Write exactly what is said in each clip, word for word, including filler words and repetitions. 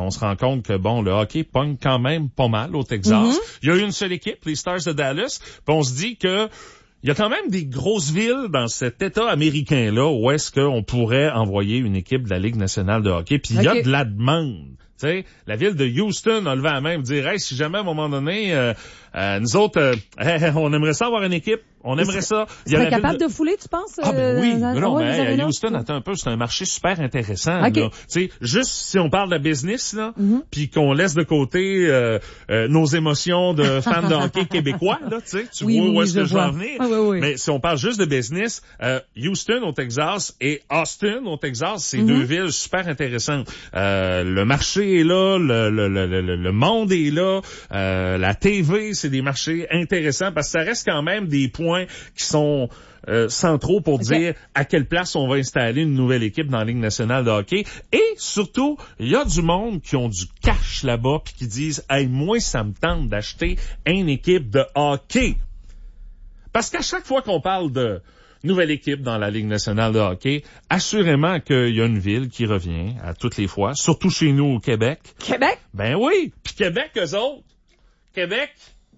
on se rend compte que, bon, le hockey pogne quand même pas mal au Texas. Mm-hmm. Il y a eu une seule équipe, les Stars de Dallas, puis on se dit que il y a quand même des grosses villes dans cet État américain-là où est-ce qu'on pourrait envoyer une équipe de la Ligue nationale de hockey, puis il y a okay. de la demande. Tu sais, la ville de Houston a levé la main et dire hey, si jamais à un moment donné, euh, euh, nous autres, euh, on aimerait ça avoir une équipe, on aimerait ça. Tu serais capable de... de fouler, tu penses? Ah ben oui, euh, mais non, ouais, mais à Houston, attends un peu, c'est un marché super intéressant. Okay. Tu sais, juste si on parle de business là, mm-hmm. puis qu'on laisse de côté euh, euh, nos émotions de fans de hockey québécois, là, tu sais, tu oui, vois oui, où est-ce que je veux en vois. venir. Ah, oui, oui. Mais si on parle juste de business, euh, Houston au Texas et Austin au Texas, c'est mm-hmm. deux villes super intéressantes. Euh, le marché est là, le le le le, le monde est là, euh, la T V, c'est des marchés intéressants parce que ça reste quand même des points qui sont euh, centraux pour okay. dire à quelle place on va installer une nouvelle équipe dans la Ligue nationale de hockey. Et surtout, il y a du monde qui ont du cash là-bas puis qui disent « Hey, moi, ça me tente d'acheter une équipe de hockey. » Parce qu'à chaque fois qu'on parle de nouvelle équipe dans la Ligue nationale de hockey, assurément qu'il y a une ville qui revient à toutes les fois, surtout chez nous au Québec. Québec? Ben oui! Puis Québec, eux autres. Québec...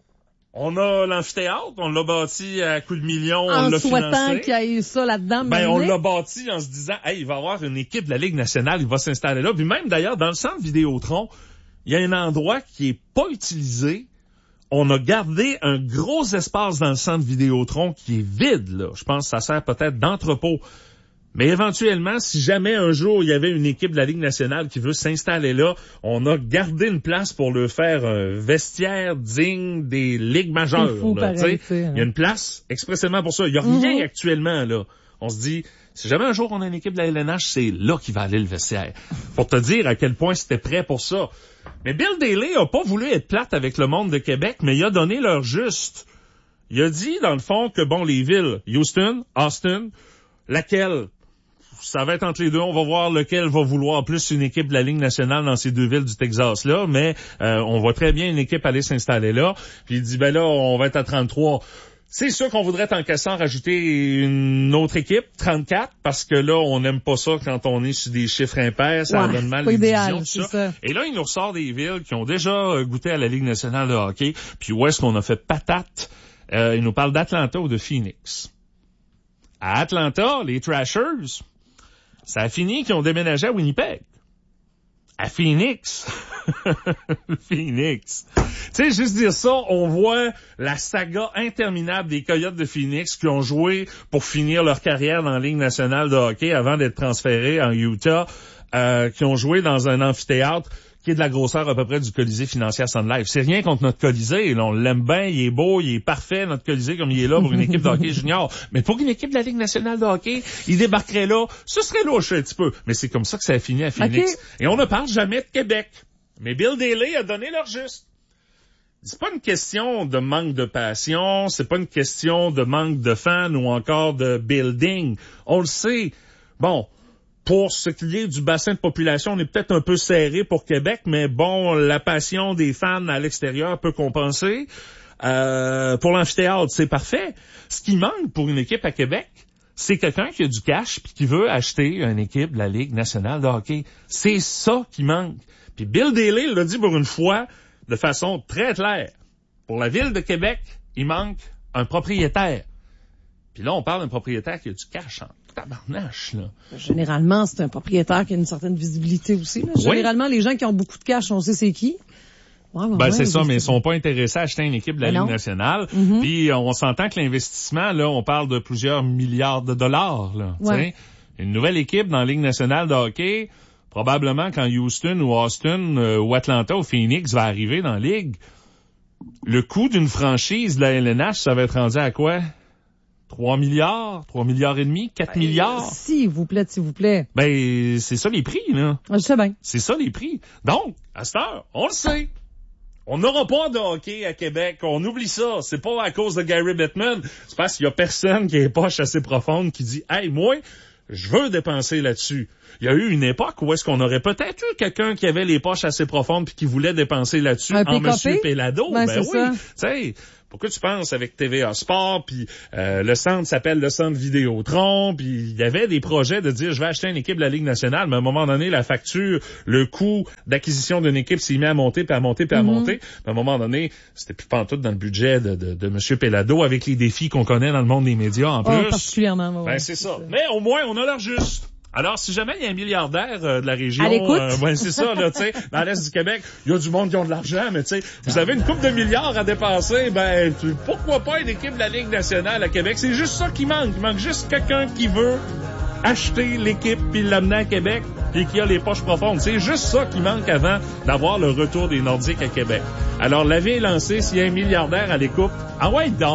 On a l'amphithéâtre, on l'a bâti à coups de millions, en on l'a souhaitant financé. qu'il y ait ça là-dedans. Ben, on l'a bâti en se disant, hey, il va y avoir une équipe de la Ligue nationale, il va s'installer là. Puis même d'ailleurs, dans le centre Vidéotron, il y a un endroit qui est pas utilisé. On a gardé un gros espace dans le centre Vidéotron qui est vide, là. Je pense que ça sert peut-être d'entrepôt. Mais éventuellement, si jamais un jour il y avait une équipe de la Ligue nationale qui veut s'installer là, on a gardé une place pour leur faire un vestiaire digne des ligues majeures. Fou, là, pareil, hein. Il y a une place expressément pour ça. Il y a rien mm-hmm. actuellement là. On se dit, si jamais un jour on a une équipe de la L N H, c'est là qu'il va aller le vestiaire. Pour te dire à quel point c'était prêt pour ça. Mais Bill Daly a pas voulu être plate avec le monde de Québec, mais il a donné leur juste. Il a dit, dans le fond, que bon, les villes, Houston, Austin, laquelle... Ça va être entre les deux. On va voir lequel va vouloir plus une équipe de la Ligue nationale dans ces deux villes du Texas-là. Mais euh, on voit très bien une équipe aller s'installer là. Puis il dit, ben là, on va être à trente-trois. C'est sûr qu'on voudrait en cassant rajouter une autre équipe, trente-quatre, parce que là, on n'aime pas ça quand on est sur des chiffres impairs. Ça ouais, donne mal les idéal, divisions, tout ça. ça. Et là, il nous ressort des villes qui ont déjà goûté à la Ligue nationale de hockey. Puis où est-ce qu'on a fait patate? Euh, il nous parle d'Atlanta ou de Phoenix. À Atlanta, les Trashers... Ça a fini qu'ils ont déménagé à Winnipeg. À Phoenix. Phoenix. Tu sais, juste dire ça, on voit la saga interminable des Coyotes de Phoenix qui ont joué pour finir leur carrière dans la Ligue nationale de hockey avant d'être transférés en Utah, euh, qui ont joué dans un amphithéâtre qui est de la grosseur à peu près du Colisée Financière Sun Life. C'est rien contre notre Colisée. Là, on l'aime bien, il est beau, il est parfait, notre Colisée, comme il est là pour une équipe de hockey junior. Mais pour une équipe de la Ligue nationale de hockey, il débarquerait là. Ce serait louche un petit peu. Mais c'est comme ça que ça a fini à Phoenix. Okay. Et on ne parle jamais de Québec. Mais Bill Daly a donné leur juste. C'est pas une question de manque de passion, c'est pas une question de manque de fans ou encore de building. On le sait. Bon. Pour ce qui est du bassin de population, on est peut-être un peu serré pour Québec, mais bon, la passion des fans à l'extérieur peut compenser. Euh, pour l'amphithéâtre, c'est parfait. Ce qui manque pour une équipe à Québec, c'est quelqu'un qui a du cash puis qui veut acheter une équipe de la Ligue nationale de hockey. C'est ça qui manque. Puis Bill Daly l'a dit pour une fois de façon très claire. Pour la ville de Québec, il manque un propriétaire. Puis là, on parle d'un propriétaire qui a du cash en tabarnache, là. Généralement, c'est un propriétaire qui a une certaine visibilité aussi, là. Généralement, oui. Les gens qui ont beaucoup de cash, on sait c'est qui. Ouais, ouais, ben, ouais, c'est ça, mais ils c'est... sont pas intéressés à acheter une équipe de la ben Ligue non. nationale. Mm-hmm. Puis, on s'entend que l'investissement, là, on parle de plusieurs milliards de dollars, là. Ouais. Une nouvelle équipe dans la Ligue nationale de hockey, probablement quand Houston ou Austin euh, ou Atlanta ou Phoenix va arriver dans la Ligue, le coût d'une franchise de la L N H, ça va être rendu à quoi? trois milliards, trois milliards et demi, quatre ben, milliards. S'il vous plaît, s'il vous plaît. Ben, c'est ça les prix, là. Je sais bien. C'est ça les prix. Donc, à cette heure, on le sait. On n'aura pas de hockey à Québec. On oublie ça. C'est pas à cause de Gary Bettman. C'est parce qu'il y a personne qui a les poches assez profondes qui dit, hey, moi, je veux dépenser là-dessus. Il y a eu une époque où est-ce qu'on aurait peut-être eu quelqu'un qui avait les poches assez profondes puis qui voulait dépenser là-dessus un en Monsieur Pelado. Ben, ben c'est oui. Tu sais, Pourquoi tu penses avec T V A Sport, puis euh, le centre s'appelle le centre Vidéotron, puis il y avait des projets de dire je vais acheter une équipe de la Ligue nationale, mais à un moment donné, la facture, le coût d'acquisition d'une équipe s'est mis à monter, puis à monter, puis à mm-hmm. monter. Puis à un moment donné, c'était plus pantoute dans le budget de, de, de M. Pellado avec les défis qu'on connaît dans le monde des médias en plus. Oh, particulièrement, ouais. Ben c'est ça. Mais au moins, on a l'air juste. Alors, si jamais il y a un milliardaire euh, de la région, à l'écoute. Euh, ben, c'est ça, là, tu sais, dans l'Est du Québec, il y a du monde qui ont de l'argent, mais tu sais, vous avez une couple de milliards à dépenser, ben, tu, pourquoi pas une équipe de la Ligue nationale à Québec? C'est juste ça qui manque. Il manque juste quelqu'un qui veut acheter l'équipe puis l'amener à Québec puis qui a les poches profondes. C'est juste ça qui manque avant d'avoir le retour des Nordiques à Québec. Alors, la vie est lancée. S'il y a un milliardaire à l'écoute, ah ouais, donc.